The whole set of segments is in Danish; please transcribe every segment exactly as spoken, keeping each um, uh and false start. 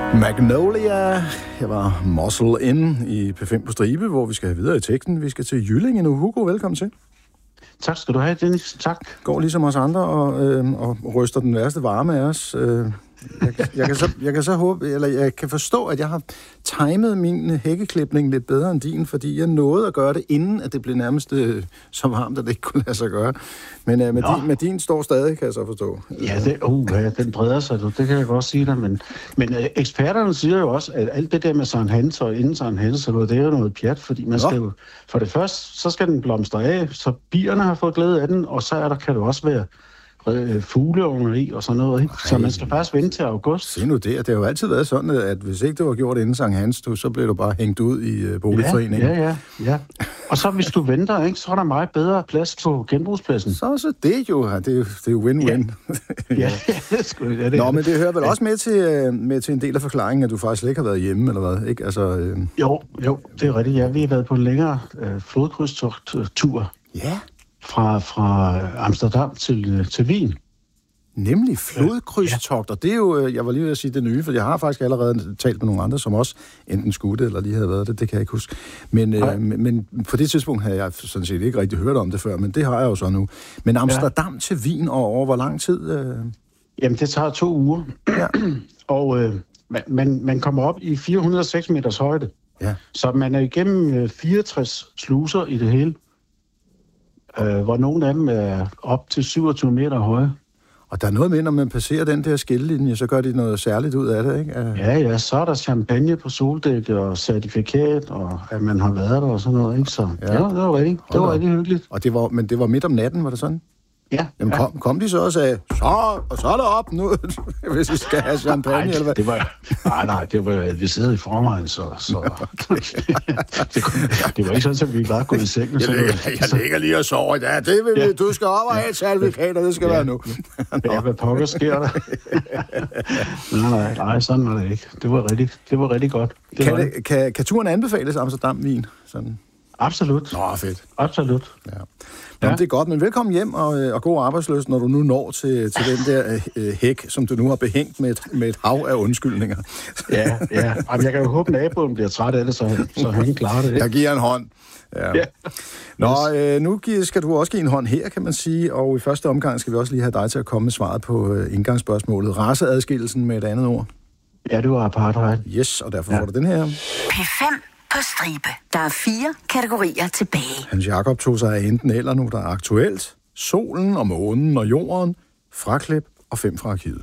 Magnolia. Jeg var Muscle In i P fem på stribe, hvor vi skal have videre i teksten. Vi skal til Jyllinge nu. Hugo, velkommen til. Tak skal du have, Dennis. Tak. Går ligesom os andre og, øh, og ryster den værste varme af os. Øh, jeg, jeg, kan så, jeg kan så håbe, eller jeg kan forstå, at jeg har timet min hækkeklipning lidt bedre end din, fordi jeg nåede at gøre det, inden at det blev nærmest øh, så varmt, at det ikke kunne lade sig gøre. Men øh, med, din, med din står stadig, kan jeg så forstå. Ja, det, uh, ja den breder sig, det kan jeg godt sige dig. Men, men øh, eksperterne siger jo også, at alt det der med Sankt Hans og inden Sankt Hans, det er jo noget pjat, fordi man skal jo, for det første, så skal den blomstre af, så bierne har fået glæde af den, og så er der, kan det også være fugleunger i og sådan noget, ikke? Så man skal faktisk vente til august. Se nu det, det har jo altid været sådan, at hvis ikke det var gjort inden Sankt Hans, så blev du bare hængt ud i uh, boligforeningen. Ja, ja, ja, ja. Og så hvis du venter, ikke, så er der meget bedre plads på genbrugspladsen. Så så det jo, det er jo, det er jo win-win. Ja, ja det skulle det. Nå, men det hører vel også med til, med til en del af forklaringen, at du faktisk ikke har været hjemme, eller hvad, ikke? Altså, øh... Jo, jo, det er rigtigt. Ja, vi har været på en længere øh, flodkrydstogt-tur. Ja. Fra, fra Amsterdam til, til Wien. Nemlig flodkrydstogter. Ja. Det er jo, jeg var lige ved at sige det nye, for jeg har faktisk allerede talt med nogle andre, som også enten skulle det, eller lige havde været det, det kan jeg ikke huske. Men, øh, men på det tidspunkt havde jeg sådan set ikke rigtig hørt om det før, men det har jeg jo så nu. Men Amsterdam ja. til Wien, og over hvor lang tid? Øh... Jamen, det tager to uger. Ja. og øh, man, man kommer op i fire hundrede og seks meters højde. Ja. Så man er igennem fireogtres sluser i det hele. Øh, hvor nogle af dem er op til syvogtyve meter høje. Og der er noget med, når man passerer den der skillelinje, så gør de noget særligt ud af det, ikke? Uh... Ja, ja, så er der champagne på soldækket og certifikat, og at man har været der og sådan noget, ikke? Så ja, ja det var rigtig, det var rigtig hyggeligt. Og det var, men det var midt om natten, var det sådan? Ja. Jamen, kom, kom de så og sagde, så, og så er det op nu, hvis vi skal have champagne, nej, eller hvad? Det var, nej, nej, det var, vi sidder i forvejen, så... så det, kunne, det var ikke sådan, at vi bare kunne i sengen. Jeg, ligger, jeg ligger lige og sover. Ja, det vil vi. Ja. Du skal op og have et certifikat, og det skal ja. være nu. Ja, hvad pokker sker der? nej, nej, nej, sådan var det ikke. Det var rigtig, det var rigtig godt. Det kan, var det, kan, kan turen anbefales Amsterdam-Wien? Sådan. Absolut. Nå, fedt. Absolut. Ja. Jamen, ja. Det er godt, men velkommen hjem og, og god arbejdsløs, når du nu når til, til den der øh, hæk, som du nu har behængt med et, med et hav af undskyldninger. ja, ja. Jamen, jeg kan jo håbe, at naboen bliver træt af det, så, så han klarer det. Ikke? Jeg giver en hånd. Ja. Ja. Nå, øh, nu skal du også give en hånd her, kan man sige, og i første omgang skal vi også lige have dig til at komme med svaret på øh, indgangsspørgsmålet. Raceadskillelsen med et andet ord. Ja, det var apartheid. Yes, og derfor ja. får du den her. P fem på stribe. Der er fire kategorier tilbage. Hans Jakob tog sig af enten eller nu, der er aktuelt, solen og månen og jorden, fraklip og fem fra arkivet.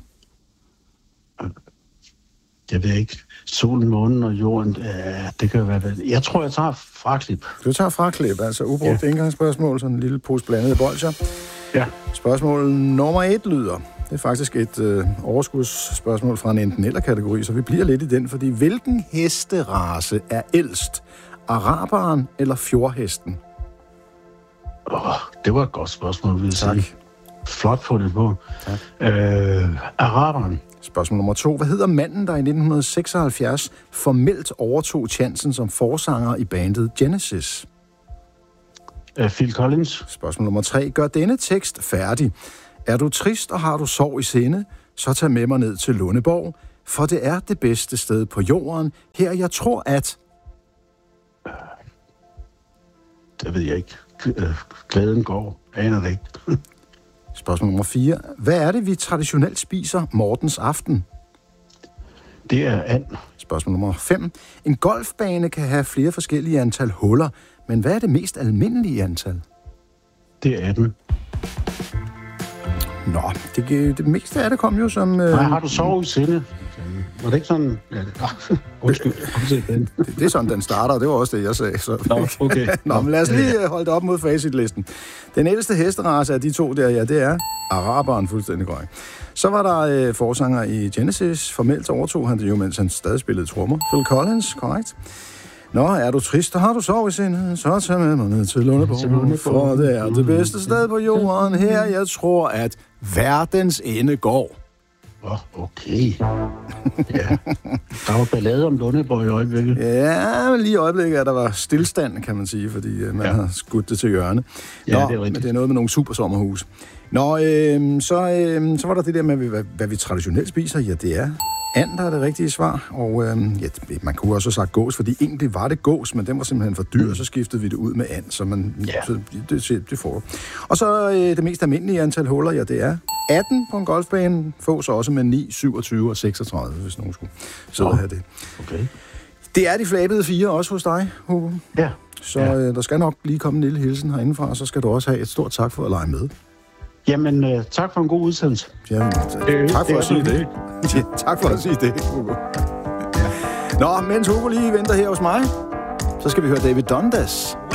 Jeg ved ikke. Solen, månen og jorden, øh, det kan jo være... Jeg tror, jeg tager fraklip. Du tager fraklip, altså ubrugt ja. indgangsspørgsmål, sådan en lille pose blandede bolcher. Ja. Spørgsmål nummer et lyder. Det er faktisk et øh, overskudsspørgsmål fra en enten-eller-kategori, så vi bliver lidt i den, fordi hvilken hesterace er ældst? Araberen eller fjordhesten? Åh, oh, det var et godt spørgsmål, vil jeg tak. sige. Flot fundet på. Tak. Øh, Araberen. Spørgsmål nummer to. Hvad hedder manden, der i nitten seksoghalvfjerds formelt overtog chancen som forsanger i bandet Genesis? Uh, Phil Collins. Spørgsmål nummer tre. Gør denne tekst færdig. Er du trist, og har du sorg i sinde, så tag med mig ned til Lundeborg, for det er det bedste sted på jorden. Her jeg tror, at... Uh, det ved jeg ikke. Glæden går. Aner det ikke. Spørgsmål nummer fire. Hvad er det, vi traditionelt spiser morgens aften? Det er and. Spørgsmål nummer fem. En golfbane kan have flere forskellige antal huller, men hvad er det mest almindelige antal? Det er atten. Nå, det, det meste af det kom jo som... Nej, har du sorg i sinde? Var det ikke sådan... Ja, det... Undskyld. det, det er sådan, den starter, det var også det, jeg sagde. Så... Nå, okay. Nå, men lad os lige holde det op mod facitlisten. Den ældste hesterace af de to der, ja, det er araberen, fuldstændig korrekt. Så var der øh, forsanger i Genesis. Formelt overtog han det jo, mens han stadig spillede trommer. Phil Collins, korrekt. Nå, er du trist, og har du sorg i sindet, så tag med mig ned til Lundeborg, for det er det bedste sted på jorden. Her, jeg tror, at verdens ende går. Åh, oh, okay. Ja. Der var ballade om Lundeborg i øjeblikket. Ja, men lige i øjeblikket er der var stillstand, kan man sige, fordi man ja. har skudt det til hjørne. Nå, ja, det er rigtigt. Men det er noget med nogle supersommerhus. Nå, øh, så, øh, så var der det der med, hvad, hvad vi traditionelt spiser. Ja, det er And, der er det rigtige svar, og øhm, ja, man kunne også have sagt gås, fordi egentlig var det gås, men den var simpelthen for dyr, mm. så skiftede vi det ud med and, så, man, ja. så det, det får. Og så øh, det mest almindelige antal huller, ja, det er atten på en golfbane, få så også med ni, syvogtyve og seksogtredive, hvis nogen skulle sidde og have det. Okay. Det er de flabede fire også hos dig, Hugo. Ja. Så ja. øh, der skal nok lige komme en lille hilsen herindefra, og så skal du også have et stort tak for at lege med. Jamen, øh, tak for en god udsendelse. Jamen, øh, tak for det at sige det. Ja, tak for at sige det, Hugo. Nå, mens Hugo lige venter her hos mig, så skal vi høre David Dundas.